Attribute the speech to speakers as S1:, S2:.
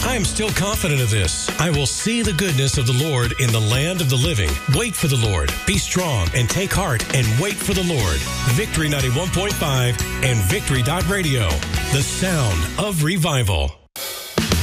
S1: I am still confident of this. I will see the goodness of the Lord in the land of the living. Wait for the Lord. Be strong and take heart and wait for the Lord. Victory 91.5 and Victory.radio. The sound of revival.